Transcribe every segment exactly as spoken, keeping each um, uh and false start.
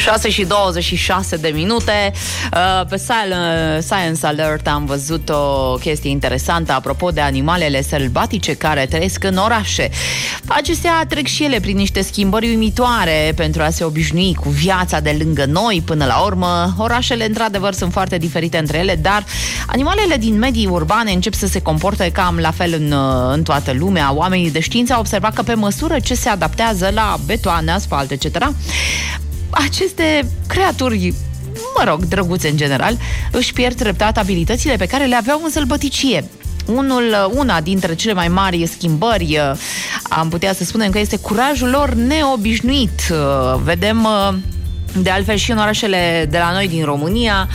șase și douăzeci și șase de minute. Pe Science Alert am văzut o chestie interesantă apropo de animalele sălbatice care trăiesc în orașe. Acestea trec și ele prin niște schimbări uimitoare pentru a se obișnui cu viața de lângă noi. Până la urmă, orașele într-adevăr sunt foarte diferite între ele, dar animalele din medii urbane încep să se comporte cam la fel în, în toată lumea. Oamenii de știință au observat că pe măsură ce se adaptează la betoane, asfalt, et cetera, aceste creaturi, mă rog, drăguțe în general, își pierd treptat abilitățile pe care le aveau în sălbăticie. Unul, una dintre cele mai mari schimbări, am putea să spunem că este curajul lor neobișnuit. Vedem de altfel și în orașele de la noi din România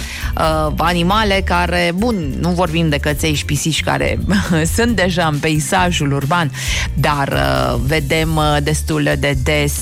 animale care, bun, nu vorbim de căței și pisici care sunt deja în peisajul urban, dar vedem destul de des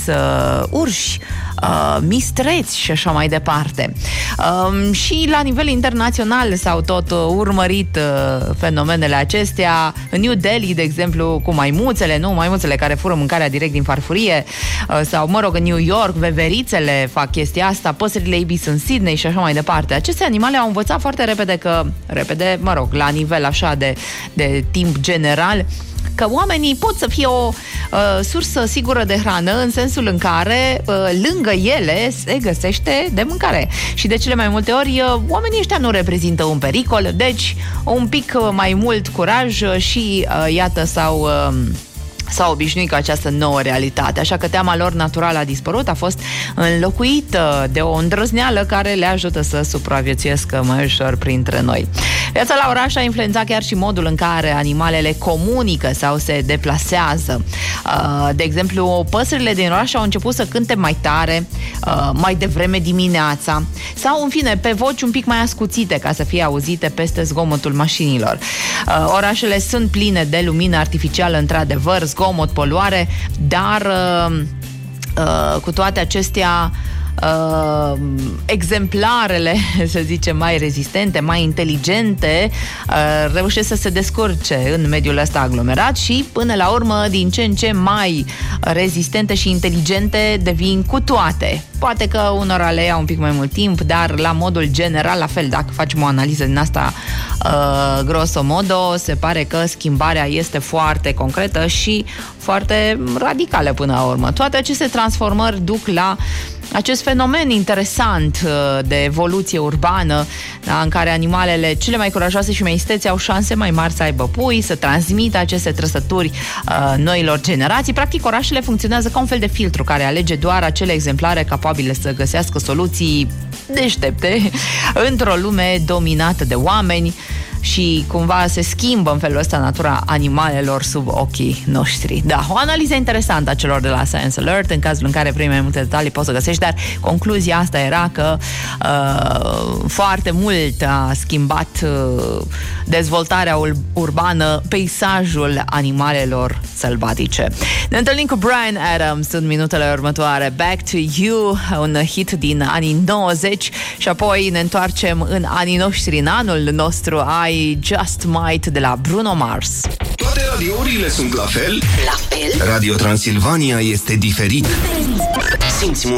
urși, Uh, mistreți și așa mai departe. Uh, și la nivel internațional s-au tot uh, urmărit uh, fenomenele acestea. În New Delhi, de exemplu, cu maimuțele, nu? Maimuțele care fură mâncarea direct din farfurie, uh, sau, mă rog, în New York, veverițele fac chestia asta, păsările ibis în Sydney și așa mai departe. Aceste animale au învățat foarte repede că, repede, mă rog, la nivel așa de, de timp general, că oamenii pot să fie o uh, sursă sigură de hrană, în sensul în care uh, lângă ele se găsește de mâncare. Și de cele mai multe ori uh, oamenii ăștia nu reprezintă un pericol, deci un pic uh, mai mult curaj uh, și uh, iată s-au... Uh, s-au obișnuit cu această nouă realitate, așa că teama lor naturală a dispărut, a fost înlocuită de o îndrăzneală care le ajută să supraviețuiască mai ușor printre noi. Viața la oraș a influențat chiar și modul în care animalele comunică sau se deplasează. De exemplu, păsările din oraș au început să cânte mai tare, mai devreme dimineața, sau, în fine, pe voci un pic mai ascuțite, ca să fie auzite peste zgomotul mașinilor. Orașele sunt pline de lumină artificială, într-adevăr, zgomot, poluare, dar uh, uh, cu toate acestea uh, exemplarele, să zicem, mai rezistente, mai inteligente uh, reușesc să se descurce în mediul ăsta aglomerat și până la urmă din ce în ce mai rezistente și inteligente devin cu toate. Poate că unora le ia un pic mai mult timp, dar la modul general, la fel, dacă facem o analiză din asta uh, grosomodo, se pare că schimbarea este foarte concretă și foarte radicală până la urmă. Toate aceste transformări duc la acest fenomen interesant de evoluție urbană, da, în care animalele cele mai curajoase și mai isteți au șanse mai mari să aibă pui, să transmită aceste trăsături uh, noilor generații. Practic, orașele funcționează ca un fel de filtru care alege doar acele exemplare capabile să găsească soluții deștepte într-o lume dominată de oameni. Și cumva se schimbă în felul ăsta natura animalelor sub ochii noștri. Da, o analiză interesantă a celor de la Science Alert. În cazul în care vrei mai multe detalii poți să găsești, dar concluzia asta era că uh, foarte mult a schimbat uh, dezvoltarea urbană, peisajul animalelor sălbatice. Ne întâlnim cu Bryan Adams în minutele următoare. Back to You, un hit din anii nouăzeci, și apoi ne întoarcem în anii noștri, în anul nostru, I Just Might de la Bruno Mars. Toate radiourile sunt la fel? La fel? Radio Transilvania este diferit. Simți